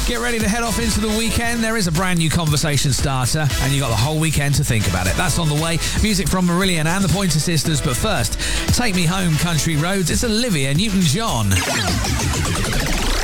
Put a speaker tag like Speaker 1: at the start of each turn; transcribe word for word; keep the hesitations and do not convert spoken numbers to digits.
Speaker 1: Get ready to head off into the weekend. There is a brand new conversation starter, and you got the whole weekend to think about it. That's on the way. Music from Marillion and the Pointer Sisters, but first, Take Me Home, Country Roads. It's Olivia Newton-John.